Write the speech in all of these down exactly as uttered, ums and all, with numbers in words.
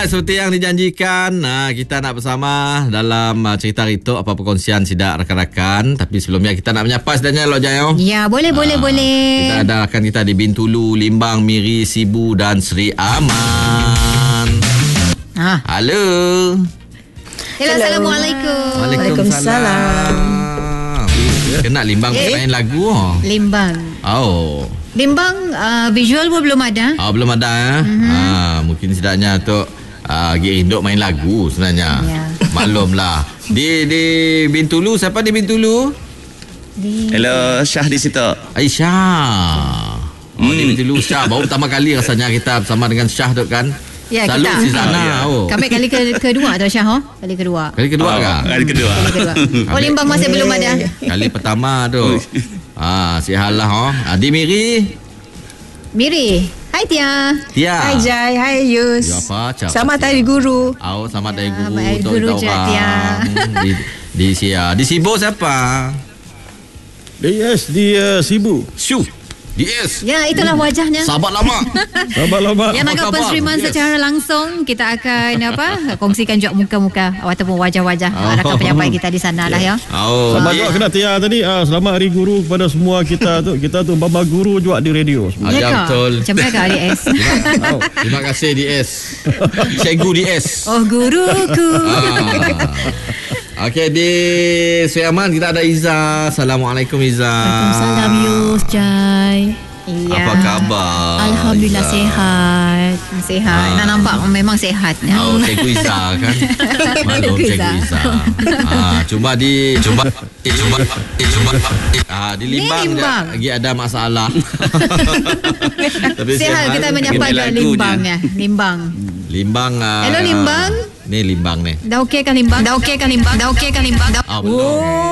Alright, seperti yang dijanjikan, uh, kita nak bersama dalam uh, cerita Ritok, apa perkongsian sidak rakan-rakan. Tapi sebelumnya kita nak menyapa sedanya Lok Jayo. Ya, boleh, uh, boleh, boleh. Kita ada rakan kita di Bintulu, Limbang, Miri, Sibu dan Sri Aman. Ha. Halo. Hello, Assalamualaikum. Waalaikumsalam. Kena Limbang eh? main lagu oh. Limbang. Oh. Limbang uh, visual pun belum ada. Oh, belum ada ya. Mm-hmm. Ah, mungkin sedaknya untuk uh, Gigi Indok main lagu sebenarnya. Yeah. Maklumlah. Di di Bintulu, siapa di Bintulu? Di... Hello, Syah di situ. Aisyah. Oh, hmm. Di Bintulu Syah. Baru pertama kali rasanya kita bersama dengan Syah tu kan. Ya, Salut kita. Si sana. Oh, ya. oh. Kami kali ke, kedua tu Syah, oh? Kali kedua. Kali kedua oh, kah? Kali kedua. Kali kedua. Oh, Limbang masih belum ada. Kali pertama tu. Ah, si halah oh. Adi Miri. Miri. Hai Tia. Tia. Hai Jai, hai Yus. Ya apa? Selamat Hari Guru. Oh, selamat Hari ya, Guru Hari untuk Guru kita je, orang. Tia. Di di Sia. Di Sibu siapa? D S di uh, Sibu. Syu. D S. Ya, itulah wajahnya. Sahabat lama. Sahabat lama. Yang nak penseriman yes. secara langsung, kita akan apa? Kongsikan juga muka-muka ataupun wajah-wajah oh. rakan penyampai kita di sana lah ya. Oh. Selamat juga kena Tia tadi. Uh, selamat Hari Guru kepada semua kita tu. Kita tu bapa guru juga di radio. Ya, ya betul. Macam mana kak D S? Terima, oh. Terima kasih D S. Cikgu D S. Oh, guruku. Ah. Okey, di Sri Aman kita ada Iza. Assalamualaikum Iza. Waalaikumsalam Yus, Jai. Iya. Apa khabar? Alhamdulillah Iza. Sehat. Sehat. Ah. Nak nampak memang sehat. Oh, Cikgu Iza kan. Maklum Cikgu Iza. Ah, cuma di cuma cuma cuma ah di Limbang, Limbang. lagi ada masalah. Tapi sehat kita menyapa ke Limbang ya. Limbang. Limbang. Uh, Hello Limbang. Ni Limbang ni. Dah okey kan Limbang? Dah okey kan Limbang? Dah okey kan Limbang? Ah, belum.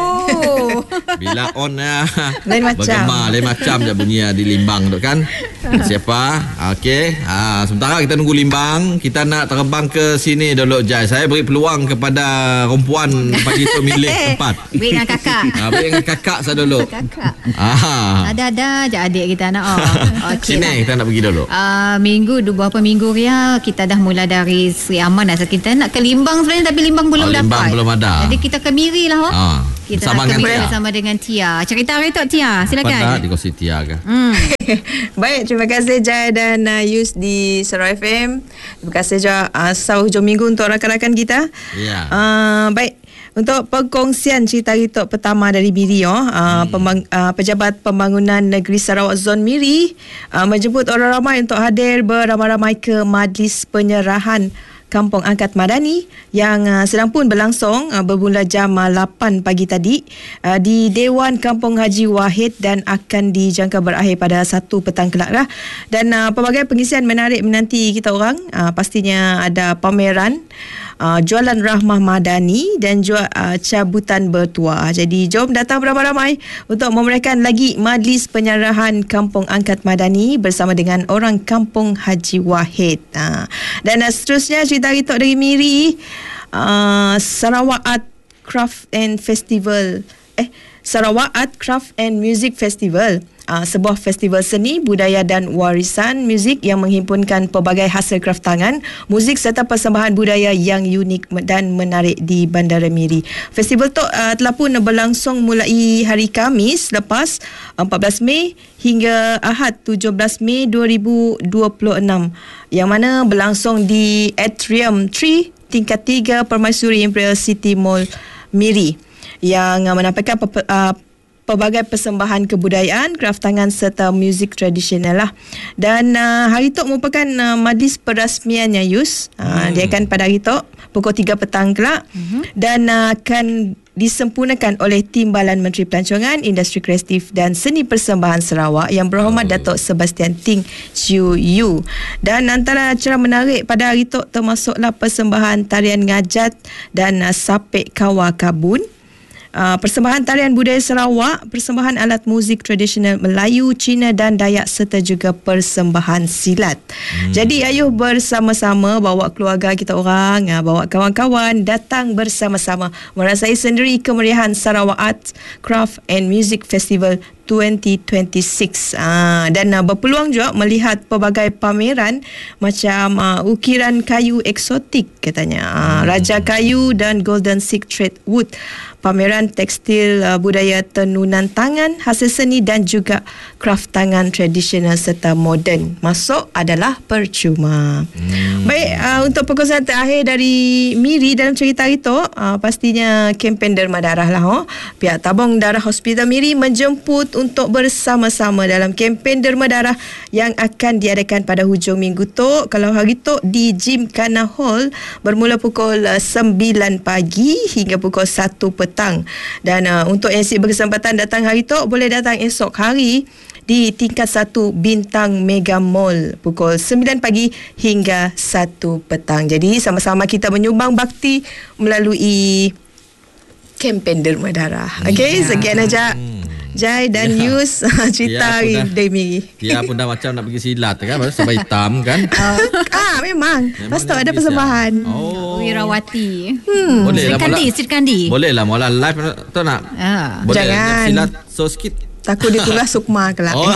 Oh. Bila on ya. Lain macam. Bergema, lain macam je bunyi di Limbang tu kan. Siapa? Okey. Ah, sementara kita nunggu Limbang, kita nak terbang ke sini dulu Jai. Saya beri peluang kepada perempuan pagi tu milih tempat. Beri dengan kakak. Ah, beri dengan kakak saya dulu. Kakak. Ah. Ada-ada je adik kita nak. Oh. Okey. Sini lah. Kita nak pergi dulu. Uh, minggu beberapa minggu ya kita dah mula dari Sri Aman dah. Kita nak ke Limbang sebenarnya tapi Limbang belum oh, dapat. Limbang belum ada. Jadi kita ke Miri lah. Oh. Ah. Kita bersama nak ke Miri Tia. bersama dengan Tia. Cerita Ritok Tia, silakan. Pada dikongsi Tia ke? Hmm. Baik, terima kasih Jai dan uh, Yus di Sarawak F M. Terima kasih juga uh, sahur hujung minggu untuk rakan-rakan kita. Ya. Uh, baik. Untuk perkongsian cerita Ritok pertama dari Miri, oh, uh, hmm. pembang, uh, Pejabat Pembangunan Negeri Sarawak Zon Miri uh, menjemput orang ramai untuk hadir beramai-ramai ke Majlis Penyerahan Kampung Angkat Madani yang uh, sedang pun berlangsung uh, bermula jam uh, lapan pagi tadi uh, di Dewan Kampung Haji Wahid dan akan dijangka berakhir pada satu petang kelak lah. Dan uh, pelbagai pengisian menarik menanti kita orang. Uh, pastinya ada pameran, uh, jualan rahmah madani dan juga uh, cabutan bertuah. Jadi jom datang beramai-ramai untuk memeriahkan lagi Majlis Penyerahan Kampung Angkat Madani bersama dengan orang Kampung Haji Wahid. Uh, dan uh, seterusnya cerita Ritok dari Miri, uh, Sarawak Art Craft and Festival eh Sarawak Art Craft and Music Festival, uh, sebuah festival seni, budaya dan warisan muzik yang menghimpunkan pelbagai hasil kraft tangan, muzik serta persembahan budaya yang unik dan menarik di Bandar Miri. Festival tu uh, telah pun berlangsung mulai hari Khamis lepas empat belas Mei hingga Ahad tujuh belas Mei dua ribu dua puluh enam yang mana berlangsung di Atrium tiga tingkat tiga Permaisuri Imperial City Mall Miri yang uh, menampilkan pe- uh, pelbagai persembahan kebudayaan, kraft tangan serta muzik tradisional lah. Dan uh, hari tu merupakan uh, majlis perasmiannya Yus. Uh, hmm. Dia akan pada hari tu pukul tiga petang kelak hmm. dan uh, akan disempurnakan oleh Timbalan Menteri Pelancongan, Industri Kreatif dan Seni Persembahan Sarawak yang berhormat oh. Datuk Sebastian Ting Chiu Yu. Dan antara acara menarik pada hari tu termasuklah persembahan tarian ngajat dan uh, sapek kawa kabun. Uh, persembahan tarian budaya Sarawak, persembahan alat muzik tradisional Melayu, Cina dan Dayak serta juga persembahan silat. Hmm. Jadi ayuh bersama-sama bawa keluarga kita orang, uh, bawa kawan-kawan datang bersama-sama merasai sendiri kemeriahan Sarawak Arts, Craft and Music Festival twenty twenty-six. Ah, dan uh, berpeluang juga melihat pelbagai pameran macam uh, ukiran kayu eksotik katanya, uh, Raja Kayu dan Golden Silk Trade Wood, pameran tekstil uh, budaya tenunan tangan, hasil seni dan juga kraft tangan tradisional serta moden. Masuk adalah percuma. Hmm. Baik, uh, untuk perkongsian terakhir dari Miri dalam cerita itu, uh, pastinya kempen derma darah lah. Oh. Pihak tabung darah Hospital Miri menjemput untuk bersama-sama dalam kempen derma darah yang akan diadakan pada hujung minggu tu. Kalau hari tu di Gymkhana Hall bermula pukul uh, sembilan pagi hingga pukul satu petang. Dan uh, untuk yang si berkesempatan datang hari tu, boleh datang esok hari di tingkat satu Bintang Mega Mall pukul sembilan pagi hingga satu petang. Jadi sama-sama kita menyumbang bakti melalui kempen derma darah. Okey, sekian aja. Jai dan ya. Yus cerita hari Demi. Dia pun dah macam nak pergi silat kan, sampai hitam kan. Uh, ah memang. Lepas tu ada persembahan. Oh, Wirawati. Hmm. Boleh lah. Kandi, Sri Kandi. Boleh lah mula live tu nak. Ah. Boleh jangan silat so sikit. Takut ditulah Sukma kelak. Oh.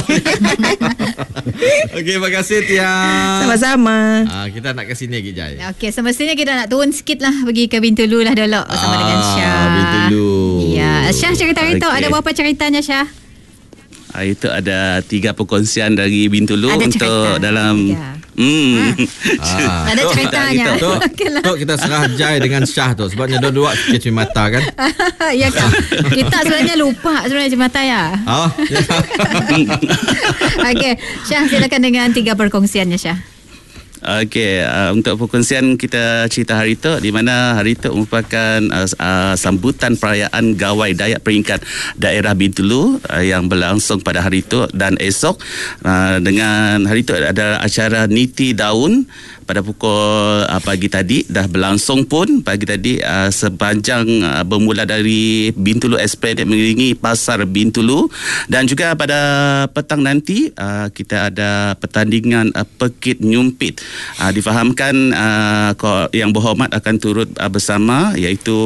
Okey, terima kasih Tia. Sama-sama. Ah, kita nak ke sini lagi Jai. Okey, semestinya kita nak turun sikit lah, pergi ke Bintulu lah dulu bersama ah, dengan Syah. Bintulu. Ya, Syah cerita hari okay. tu ada berapa ceritanya Syah? Ah, itu ada tiga perkongsian dari Bintulu ada untuk cerita. Dalam ya. Hmm. Ah. Ada ceritanya. Tu okay kita serah Jai dengan Syah tu sebabnya dua-dua cuci mata kan. Ya kan. Kita sebenarnya lupa sebenarnya cuci mata ya. Oh. Ya. Okey, Syah silakan dengan tiga perkongsiannya Syah. Okey, uh, untuk perkongsian kita cerita hari itu, di mana hari itu merupakan uh, uh, sambutan perayaan Gawai Dayak peringkat daerah Bintulu uh, yang berlangsung pada hari itu dan esok uh, dengan hari itu ada acara Niti Daun pada pukul uh, pagi tadi dah berlangsung pun pagi tadi uh, sepanjang uh, bermula dari Bintulu Esplanade mengiringi Pasar Bintulu, dan juga pada petang nanti uh, kita ada pertandingan uh, Pekit Nyumpit. Uh, difahamkan uh, yang berhormat akan turut uh, bersama, iaitu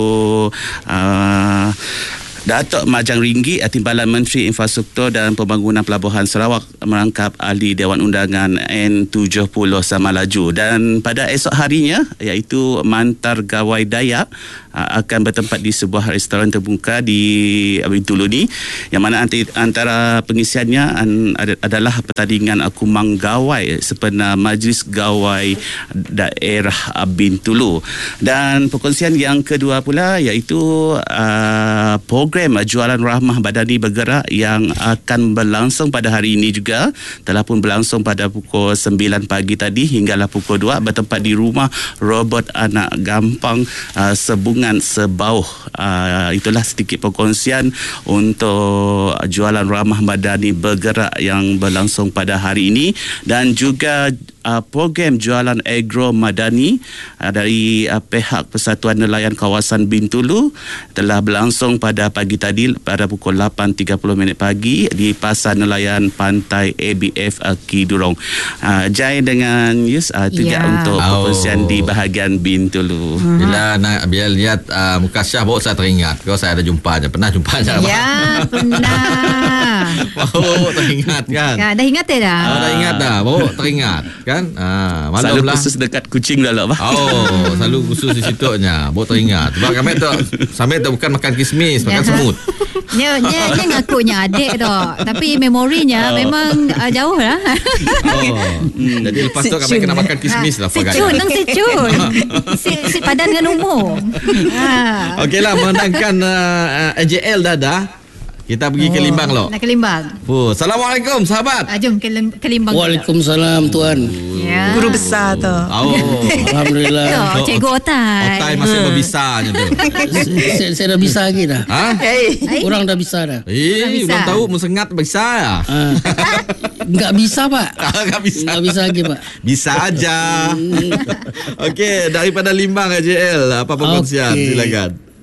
uh, Datuk Majang Ringgi, Timbalan Menteri Infrastruktur dan Pembangunan Pelabuhan Sarawak merangkap ahli Dewan Undangan N tujuh puluh Sama Laju. Dan pada esok harinya, iaitu Mantar Gawai Dayak akan bertempat di sebuah restoran terbuka di Bintulu ni, yang mana antara pengisiannya adalah pertandingan Kumang Gawai sempena Majlis Gawai Daerah Bintulu. Dan perkongsian yang kedua pula iaitu uh, program Jualan Rahmah Badani Bergerak yang akan berlangsung pada hari ini juga, telah pun berlangsung pada pukul sembilan pagi tadi hinggalah pukul dua, bertempat di rumah Robert Anak Gampang uh, Sebungan Sebauh. Uh, itulah sedikit perkongsian untuk Jualan Rahmah Badani Bergerak yang berlangsung pada hari ini, dan juga uh, program Jualan Agro Madani uh, dari uh, pihak Persatuan Nelayan Kawasan Bintulu telah berlangsung pada pagi tadi pada pukul lapan tiga puluh minit pagi di Pasar Nelayan Pantai A B F uh, Kidurong. Uh, Jai dengan Yus uh, itu yeah. untuk perkongsian oh. di bahagian Bintulu. Uh-huh. Bila nak biar lihat uh, muka Syah baru saya teringat. Kalau saya ada jumpa aja, pernah jumpa aja. Ya, pernah. Baru teringat kan. Ya, dah ingat dah. Oh, dah ingat dah. Baru teringat kan. Ah, selalu lah. khusus dekat kucing dah lah. Oh, selalu khusus di situnya. Baru teringat. Sebab kami tu sampai tu bukan makan kismis, makan semut. Nya nya nya ngakunya adik tu. Tapi memorinya oh. memang uh, jauh lah. Oh. Hmm. Jadi lepas tu kami kena makan kismis lah. Si Cun, nang si Cun. Si, si padan dengan umur. Ha. Okeylah, menandangkan uh, N J L dah dah. Kita pergi oh, ke Limbang lo. Nak ke Limbang. Oh, Assalamualaikum sahabat. Ah, jom ke, ke Limbang. Waalaikumsalam tuan. Ya. Guru besar tu. Oh. Alhamdulillah. Yo, Cikgu Otai. Otai masih berbisanya tu. saya, saya dah bisa lagi dah. Ha? Hey. Orang dah bisa dah. Eh, belum tahu mensengat bisa ya. Ha. Enggak bisa, Pak. Enggak bisa. Enggak bisa lagi, Pak. Bisa aja. Okey, daripada Limbang N J L, apa perkongsian? Okay. Silakan.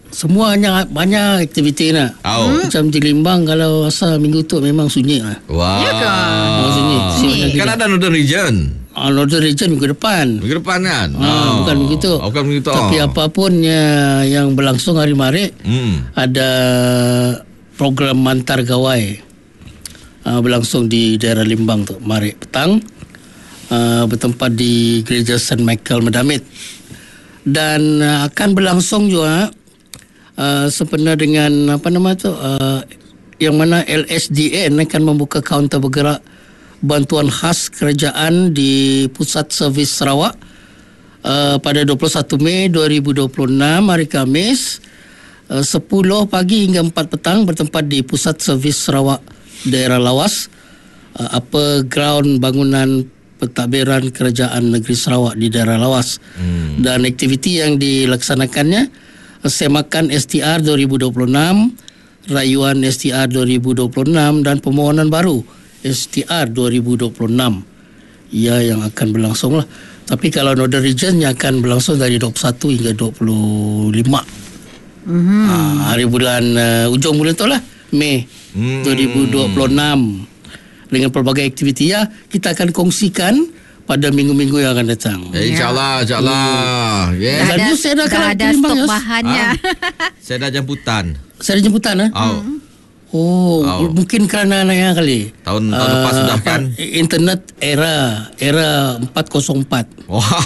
Semuanya banyak aktiviti nak. Oh. Hmm? Macam di Limbang kalau asal minggu tu memang sunyi lah. Wah. Ya ke? Oh, sunyi. Sunyi. Kan ada Northern Region. Ah, Northern Region minggu depan. Minggu depan kan? Ah, bukan begitu. Oh, bukan begitu. Tapi apapun ya, yang berlangsung hari Maret, Hmm. ada program Mantar Gawai uh, berlangsung di daerah Limbang tu Maret petang, uh, bertempat di Gereja Saint Michael Medamit, dan uh, akan berlangsung juga uh, sempena dengan apa nama tu uh, yang mana L S D N akan membuka kaunter bergerak bantuan khas kerajaan di Pusat Servis Sarawak uh, pada dua puluh satu Mei dua ribu dua puluh enam hari Khamis uh, sepuluh pagi hingga empat petang bertempat di Pusat Servis Sarawak daerah Lawas, uh, upper ground bangunan pentadbiran Kerajaan Negeri Sarawak di daerah Lawas. Hmm. Dan aktiviti yang dilaksanakannya uh, semakan S T R dua ribu dua puluh enam, rayuan S T R dua ribu dua puluh enam dan permohonan baru S T R dua ribu dua puluh enam. Ya, yang akan berlangsung lah. Tapi kalau Northern Region yang akan berlangsung dari dua puluh satu hingga dua puluh lima. Mm-hmm. Ha, hari bulan uh, ujung bulan tu lah, Mei mm. dua ribu dua puluh enam. Dengan pelbagai aktiviti ya, kita akan kongsikan pada minggu-minggu yang akan datang. Eh, InsyaAllah, insyaAllah. Yeah. Dah ada, saya dah, dah ada Limbang, stok Yos. bahannya. Ah, saya dah jemputan. Saya ada jemputan eh? Oh. Oh, Oh. mungkin kerana anaknya kali. Tahun- tahun lepas sudah kan? Internet era era empat kosong empat. Wah.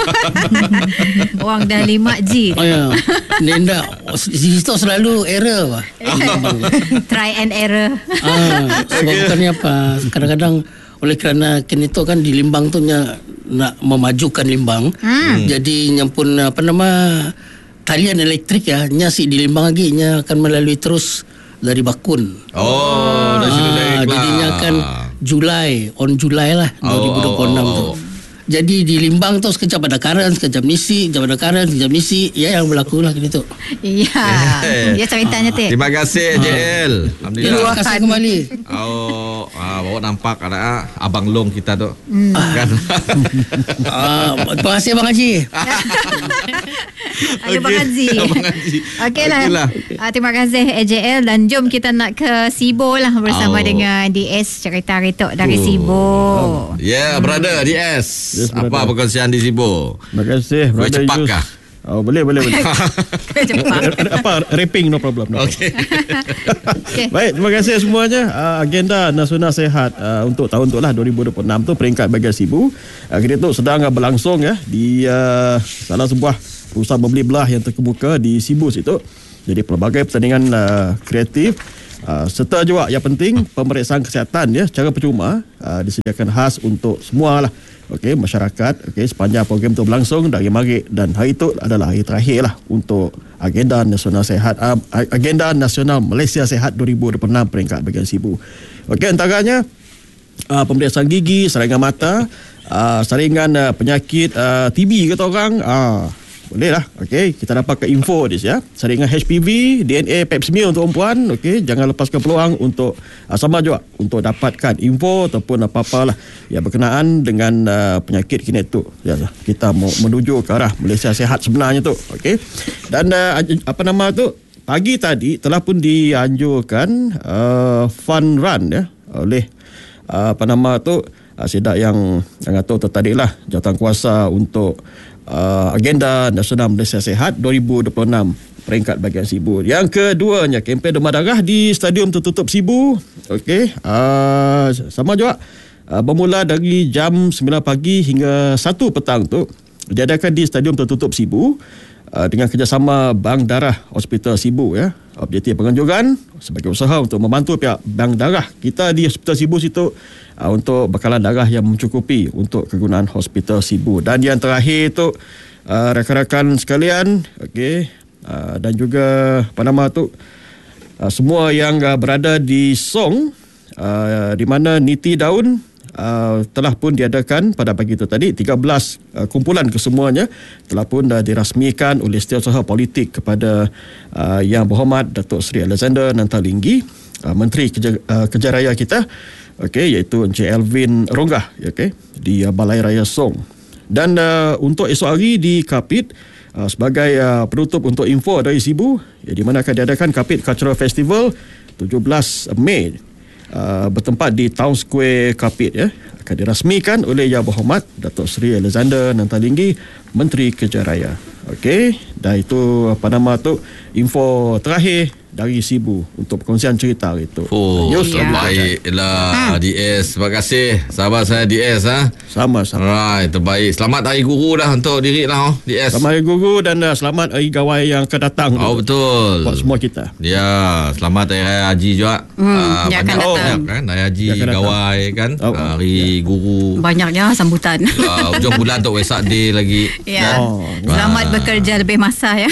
Orang dah lima G. Oh ya. Nenda di situ selalu error bah. Try and error. Ah, sebab bukannya apa. Kadang-kadang oleh kerana kini tu kan di Limbang tu nya nak memajukan Limbang. Hmm. Jadi nyampun apa nama talian elektrik ya, nya si di Limbang lagi nya akan melalui terus dari Bakun. Oh, dari situ direct lah. Jadinya akan Julai, on Julai lah Oh, dua ribu dua puluh enam oh, tu. oh. Jadi di Limbang tu sekejap ada karen, sekejap misi, sekejap ada karen, sekejap misi. Ya, yang berlaku lah gitu. Ya. Ya ceritanya tu. Terima kasih J L. Alhamdulillah. Terima kasih kembali. Oh, ah, bawa nampak ada ah, Abang Long kita tu. Hmm. Kan? Ah, terima kasih Abang Haji. Ada Bang Haji. Abang Haji. Okeylah. Okeylah. Uh, terima kasih A J L, dan jom kita nak ke Sibo lah bersama Oh. dengan D S cerita Ritok dari Oh. Sibo. Ya, yeah, brother D S. Yes, Apa brother. perkongsian di Sibo? Terima kasih Boleh Brother cepat Yus. kah? Oh, boleh boleh boleh. Cepat. Ada apa rapping no problem. No problem. Okey. Okey. Baik, terima kasih semuanya. Uh, agenda Nasional Sehat uh, untuk tahun tu lah dua ribu dua puluh enam tu peringkat bahagian Sibu. Uh, kita tu sedang uh, berlangsung ya di uh, salah sebuah perusahaan membeli belah yang terkemuka di Sibu situ. Jadi pelbagai pertandingan uh, kreatif uh, serta juga yang penting pemeriksaan kesihatan ya secara percuma uh, disediakan khas untuk semua lah. Okey, masyarakat okey sepanjang program tu berlangsung dari Maret, dan hari itu adalah hari terakhir lah untuk agenda Nasional Sehat uh, agenda Nasional Malaysia Sehat dua ribu dua puluh enam peringkat bahagian Sibu. Okey, antaranya uh, pemeriksaan gigi, saringan mata, uh, saringan uh, penyakit uh, T B kata orang. Uh, Boleh lah. Okey, kita dapat ke info dis ya. Saringan H P V, D N A, Pap smear untuk perempuan. Okey, jangan lepaskan peluang untuk uh, sama juga untuk dapatkan info ataupun apa-apalah yang berkenaan dengan uh, penyakit kini tu. Ya, kita mau menuju ke arah Malaysia Sehat sebenarnya tu. Okey. Dan uh, apa nama tu? Pagi tadi telah pun dianjurkan uh, fun run ya oleh uh, apa nama tu uh, sedak yang yang atau tertadiklah jawatankuasa untuk Uh, agenda Nasional Malaysia Sehat dua ribu dua puluh enam peringkat bahagian Sibu. Yang keduanya, kempen demam darah di Stadium Tertutup Sibu. Okey, uh, sama juga uh, bermula dari jam sembilan pagi hingga satu petang tu diadakan di Stadium Tertutup Sibu uh, dengan kerjasama Bank Darah Hospital Sibu ya. Objektif penganjuran sebagai usaha untuk membantu pihak Bank Darah kita di Hospital Sibu situ uh, untuk bekalan darah yang mencukupi untuk kegunaan Hospital Sibu. Dan yang terakhir tu uh, rakan-rakan sekalian, okey, uh, dan juga apa nama tu uh, semua yang uh, berada di Song uh, di mana Niti Daun Uh, telah pun diadakan pada pagi itu tadi tiga belas uh, kumpulan kesemuanya telah pun uh, dirasmikan oleh Setiausaha Politik kepada uh, Yang Berhormat Datuk Seri Alexander Nantalinggi, uh, Menteri Kerja, uh, Kerja Raya kita, okey, iaitu Encik Elvin Ronggah, okey, di uh, Balai Raya Song. Dan uh, untuk esok hari di Kapit uh, sebagai uh, penutup untuk info dari Sibu, ya, di mana akan diadakan Kapit Cultural Festival tujuh belas Mei uh, bertempat di Town Square Kapit, ya. Akan dirasmikan oleh Yang Berhormat Datuk Seri Alexander Nantalinggi, Menteri Kerja Raya. Okey, dan itu apa nama tu info terakhir dari Sibu untuk perkongsian cerita itu. Oh, News ya. baiklah D S. Terima kasih sahabat saya D S ha. Sama-sama. Alright, terbaik. Selamat Hari Guru dah untuk diri lah oh, D S. Selamat Hari Guru dan uh, selamat Hari Gawai yang akan datang. Oh tu. betul. Buat semua kita. Ya, selamat Hari Raya Haji juga. Hmm, Ah, dia akan banyak datang. kan Hari Haji, Dia akan datang. Gawai kan, Oh, Hari Guru. Banyaknya sambutan. Ah, hujung bulan untuk Wesak Day lagi. Ya. Oh, Selamat Ah. bekerja lebih masa ya.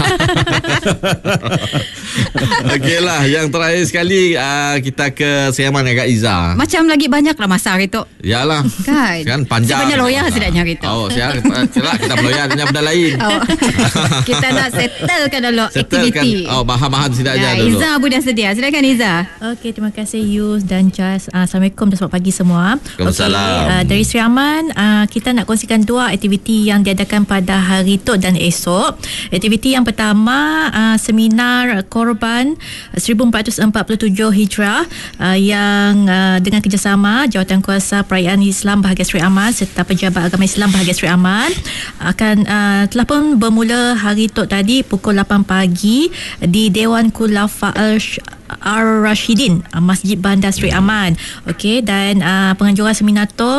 Okeylah, yang terakhir sekali uh, kita ke Seriaman dengan Kak Iza. Macam lagi banyak lah masa hari tu. Yalah. Kan? Kan panjang. Sebenarnya lawyer sedaknya hari tu. Oh, saya celak kita meloyak dengan benda lain. Oh. Kita nak settlekan dulu Settlekan aktiviti. oh, bahan-bahan sedaknya Ya, dulu. Iza pun dah sedia. Silakan Iza. Okey, terima kasih Yus dan Jas. Uh, Assalamualaikum dan selamat pagi semua. Waalaikumsalam. Okey, uh, dari Sri Aman, uh, kita nak kongsikan dua aktiviti yang diadakan pada hari tu dan esok. Aktiviti yang pertama, uh, seminar korban seribu empat ratus empat puluh tujuh Hijrah uh, yang uh, dengan kerjasama Jawatankuasa Perayaan Islam Bahagian Sri Aman serta Pejabat Agama Islam Bahagian Sri Aman akan uh, telah pun bermula hari tu tadi pukul lapan pagi di Dewan Khulafa Ar-Rashidin, Masjid Bandar Sri Aman. Okey, dan uh, penganjuran seminar tu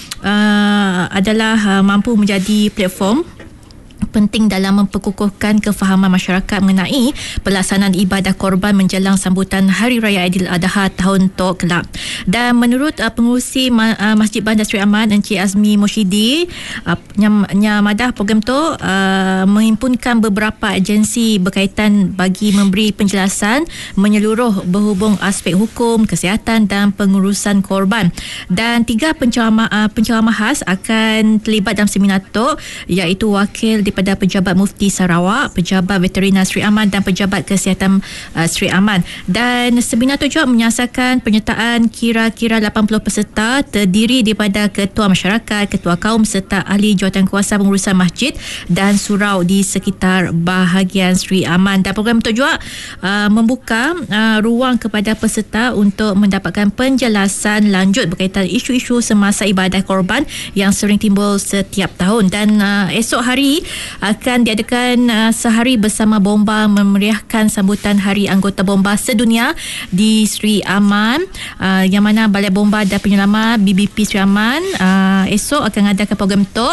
uh, adalah uh, mampu menjadi platform penting dalam memperkukuhkan kefahaman masyarakat mengenai pelaksanaan ibadah korban menjelang sambutan Hari Raya Aidiladha tahun tu kelak. Dan menurut uh, pengurusi ma- uh, Masjid Bandar Sri Aman Encik Azmi Moshidi, uh, nyam, nyamadah program tu uh, menghimpunkan beberapa agensi berkaitan bagi memberi penjelasan menyeluruh berhubung aspek hukum, kesihatan dan pengurusan korban. Dan tiga penceramah uh, penceramah khas akan terlibat dalam seminar tu, iaitu wakil daripada Pejabat Mufti Sarawak, Pejabat Veterina Sri Aman dan Pejabat Kesihatan uh, Sri Aman. Dan seminar tu juga menyasarkan penyertaan kira-kira lapan puluh peserta terdiri daripada ketua masyarakat, ketua kaum serta ahli jawatankuasa pengurusan masjid dan surau di sekitar bahagian Sri Aman. Dan program itu juga uh, membuka uh, ruang kepada peserta untuk mendapatkan penjelasan lanjut berkaitan isu-isu semasa ibadah korban yang sering timbul setiap tahun. Dan uh, esok hari akan diadakan uh, sehari bersama bomba memeriahkan sambutan Hari Anggota Bomba Sedunia di Sri Aman, uh, yang mana Balai Bomba dan Penyelamat B B P Sri Aman uh, esok akan mengadakan program tu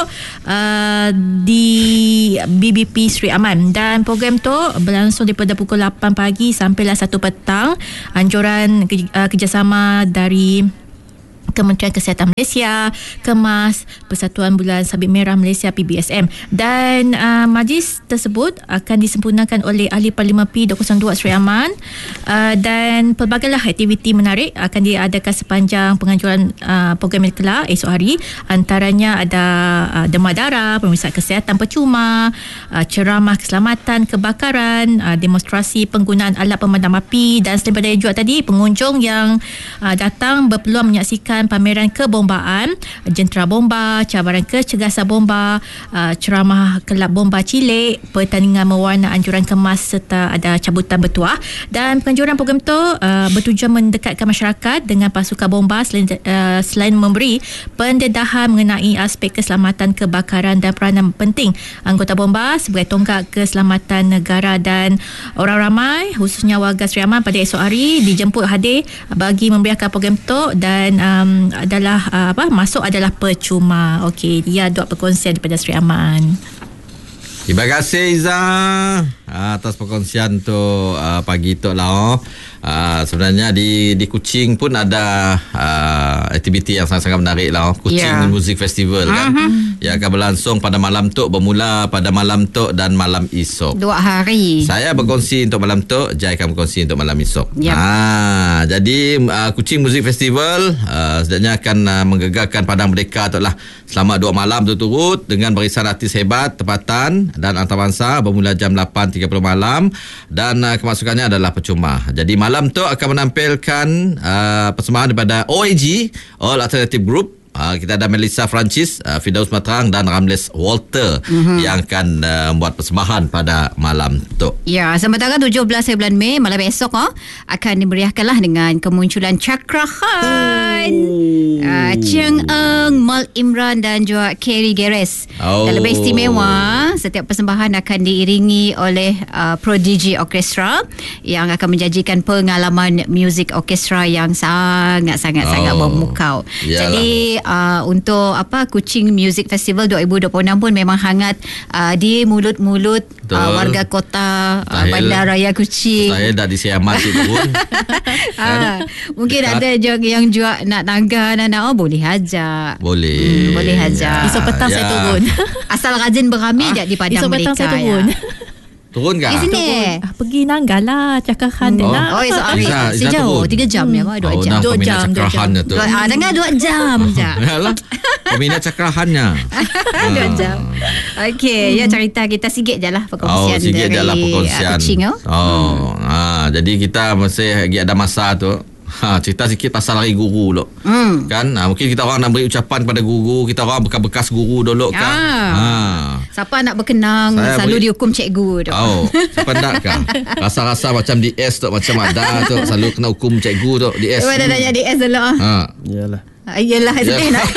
uh, di B B P Sri Aman. Dan program tu berlangsung daripada pukul lapan pagi sampailah satu petang. Anjuran ke, uh, kerjasama dari Kementerian Kesihatan Malaysia, Kemas, Persatuan Bulan Sabit Merah Malaysia P B S M. Dan uh, majlis tersebut akan disempurnakan oleh Ahli Parlimen P dua kosong dua Sri Aman, uh, dan pelbagailah aktiviti menarik akan diadakan sepanjang penganjuran uh, program yang kelak esok hari. Antaranya ada uh, demam darah, pemeriksaan kesihatan percuma, uh, ceramah keselamatan kebakaran, uh, demonstrasi penggunaan alat pemadam api. Dan selain daripada juga tadi, pengunjung yang uh, datang berpeluang menyaksikan pameran kebombaan, jentera bomba, cabaran kecergasan bomba, uh, ceramah kelab bomba cilik, pertandingan mewarna anjuran kemas serta ada cabutan bertuah. Dan penganjuran program itu uh, bertujuan mendekatkan masyarakat dengan pasukan bomba selain, uh, selain memberi pendedahan mengenai aspek keselamatan kebakaran dan peranan penting anggota bomba sebagai tonggak keselamatan negara. Dan orang ramai khususnya warga Sri Aman pada esok hari dijemput hadir bagi memberikan program itu. Dan um, adalah uh, apa masuk adalah percuma. Okey, dia dua perkongsian daripada Sri Aman. Terima kasih Iza atas perkongsian tu uh, pagi tu lah. Oh. Uh, sebenarnya di di Kuching pun ada uh, aktiviti yang sangat-sangat menarik lah. Oh. Kuching yeah. Music Festival kan, uh-huh. yang akan berlangsung pada malam tu, bermula pada malam tu dan malam esok. Dua hari. Saya berkongsi untuk malam tu, Jai akan berkongsi untuk malam esok. Yep. Ha, jadi uh, Kuching Music Festival uh, sebenarnya akan uh, menggegarkan Padang Merdeka tu lah selama dua malam berturut dengan barisan artis hebat tempatan dan antarabangsa bermula jam lapan tiga puluh malam, dan uh, kemasukannya adalah percuma. Jadi malam tu akan menampilkan uh, persembahan daripada O A G, All Alternative Group, uh, kita ada Melissa Francis, uh, Firdaus Matrang dan Ramles Walter mm-hmm. yang akan uh, membuat persembahan pada malam tu. Ya, sementara tujuh belas bulan Mei malam esok oh, akan dimeriahkanlah dengan kemunculan Cakra Khan, oh. uh, Cheng Eng, Mal Imran dan juga Kerry Geres. Oh. Dan lebih istimewa, setiap persembahan akan diiringi oleh uh, Prodigy Orchestra yang akan menjanjikan pengalaman muzik orkestra yang sangat-sangat-sangat oh. memukau. Yalah. Jadi uh, untuk apa Kuching Music Festival dua ribu dua puluh enam pun memang hangat uh, di mulut-mulut uh, warga kota uh, Bandaraya Kuching. Saya dah di Siamat tu pun. Ha, mungkin dekat. Ada juga yang juga nak tangga nak oh boleh ajak. Boleh. Hmm, boleh ajak. Esok petang ya. Saya turun. Asal rajin berami je di padang Esok mereka. Esok petang saya turun. Ya. Turun ke? Di sini. Ah, pergi Nanggal lah Cakra Khan dia oh. nak. Oh, esok hari. Isa, Isa sejauh tiga jam ya, hmm. dua oh, jam. dua jam. dua jam. Tu. Ah, dengar dua jam je. Yalah. Peminat Cakra Khannya. Dua jam. Okey, ya cerita kita sikit je lah perkongsian oh, sikit dari je lah perkongsian. Kuching. Oh, oh. Hmm. Ha, jadi kita masih lagi ada masa tu. Ha, cerita sikit pasal hari guru dulu. Hmm. Kan? Ha, mungkin kita orang nak beri ucapan pada guru, kita orang bekas-bekas guru dulu kan. Ah. Ha. Siapa nak berkenang saya selalu beri... dihukum cikgu tu. Oh, siapa nak kan? Rasa-rasa macam D S tu macam ada tu selalu kena hukum cikgu tu D S. Oh, dah tanya D S dulu. Ha. Iyalah. Yelah, sedih nak.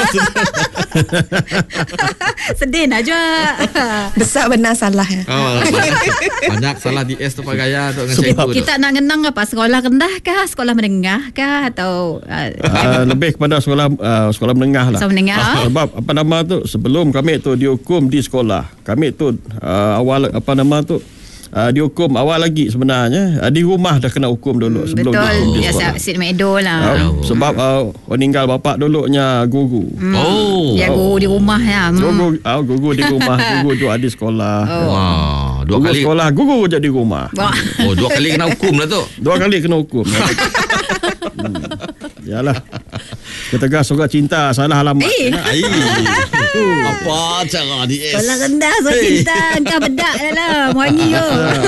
Sedih nak je. Besar benar salah ya. Oh, banyak, banyak salah D S tu Pak Gaya tu dengan cikgu tu. Kita nak ngenang apa? Sekolah rendah kah? Sekolah menengah kah? Atau uh, uh, lebih kepada sekolah uh, sekolah menengah lah. Sekolah menengah. Sebab apa nama tu, sebelum kami tu dihukum di sekolah, kami tu uh, awal apa nama tu Uh, dihukum awal lagi sebenarnya uh, di rumah dah kena hukum dulu sebelum betul di biasa Sid Medo lah uh, sebab uh, meninggal bapak dulunya guru hmm. oh ya guru di rumah ya hmm. guru, uh, guru di rumah guru tu ada sekolah oh. Wah, dua guru kali sekolah guru je di rumah. Wah. Oh, dua kali kena hukum lah tu. Dua kali kena hukum. hmm. Yalah. Ketegas surat cinta salah alamat. Eh. Ai. Apa cara D S? Sekolah rendah surat hey. cinta engkau bedak dah lah wangi tu.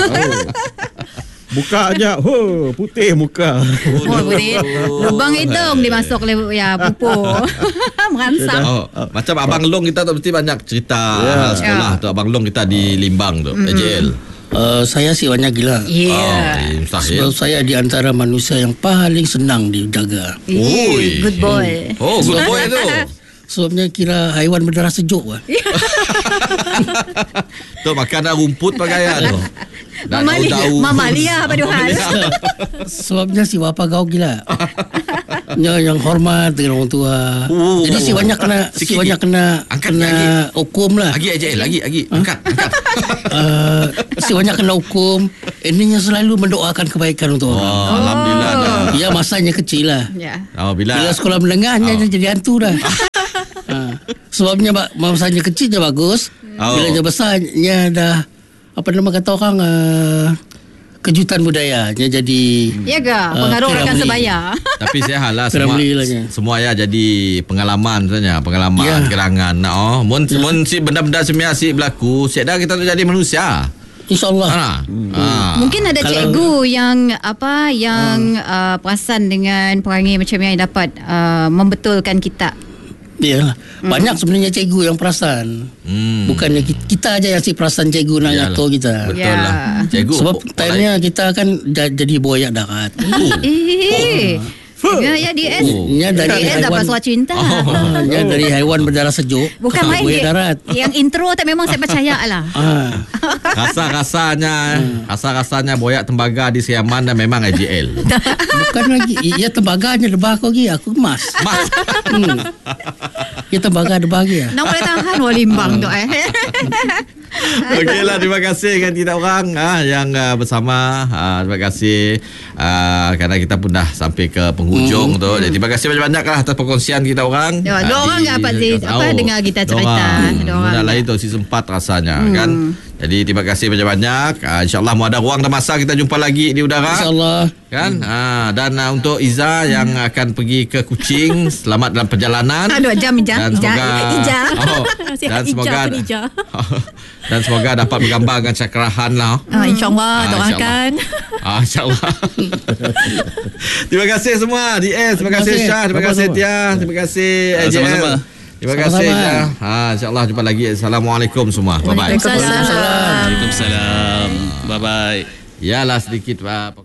Buka aja, ho, putih muka. Oh, putih. Lubang hidung dia masuk ya pupuk. Meransam. Oh, oh. Macam Abang Long kita tu mesti banyak cerita yeah. hal sekolah yeah. tu. Abang Long kita di Limbang tu, mm-hmm. A J L. Uh, saya sih banyak gila. Yeah. Oh, sebab saya di antara manusia yang paling senang dijaga. Oh, good boy. Oh, good boy tu. Sebabnya kira haiwan berdarah sejuk lah. Tu makanan rumput Pak tu. Mamalia, mamalia apa dia hal? Sebabnya si bapa kau gila. Yang, yang hormat dengan orang tua. Oh, jadi si banyak kena si banyak kena angkat kena lagi. Hukum lah. Lagi aja lagi lagi angkat angkat. Uh, si banyak kena hukum. Ininya selalu mendoakan kebaikan untuk orang. Oh, alhamdulillah dah. Ya masanya kecil lah. Ya. Oh, bila bila sekolah menengahnya oh. jadi hantu dah. uh, sebabnya masanya kecil je bagus. Oh. Bila dia besarnya dah apa nama kata orang uh, kejutan budaya dia jadi ya ke pengaruh uh, rakan sebaya. Tapi saya halah semua semua ya jadi pengalaman sebenarnya pengalaman ya. Gerangan oh mun ya. Mun si benda-benda semia si berlaku siada kita tu jadi manusia insyaallah. Ha. Hmm. Ha. Mungkin ada kalau cikgu yang apa yang hmm. uh, perasan dengan perangai macam yang dapat uh, membetulkan kita. Ya, hmm. banyak sebenarnya cikgu yang perasan. Hmm. Bukannya kita, kita aja yang si perasan cikgu nak nyato kita. Betul ya. Lah. Cikgu. Sebab time-nya kita kan jadi boyak darat. Eh. Ya, ya D S. Oh. Ya dari D S dapat surat cinta. Oh. Ya dari haiwan berdarah sejuk. Bukan main dia. Darat. Yang intro tak memang saya percaya lah. Ah. Rasa-rasanya, hmm. rasa-rasanya boyak tembaga di Siaman dan memang A J L. Bukan lagi. Ya tembaganya debah kau lagi. Aku emas. Emas. Hmm. Ya tembaga debah lagi. Nak boleh tahan Walimbang tu eh. Okeylah, terima kasih kan kita orang ah, yang uh, bersama. Ah, terima kasih ah, kerana kita pun dah sampai ke penghujung mm. tu. Jadi terima kasih banyak-banyak lah atas perkongsian kita orang. Ya, dua orang enggak apa sih apa dengar kita cerita. Dua orang lain tu season empat rasanya mm. kan. Jadi terima kasih banyak-banyak. uh, InsyaAllah mau ada ruang dan masa kita jumpa lagi di udara, InsyaAllah. kan. hmm. uh, Dan uh, untuk Iza yang akan pergi ke Kuching, selamat dalam perjalanan. Aduh, jam Ija. Dan Ija. semoga Ija. oh, Sihat Dan Ija semoga pun Ija. Dan semoga dapat bergambar dengan cakrahan lah. Ah, InsyaAllah, Ah, doakan. Ah, InsyaAllah. Terima kasih semua D S. Terima kasih kasih. Syah. Terima kasih Tia. Terima kasih A J L. Sama-sama. Terima kasih Sama-sama. Syah. ha, InsyaAllah jumpa lagi. Assalamualaikum semua. Bye bye. Waalaikumsalam. Waalaikumsalam. Bye bye. Yalah sedikit Pak.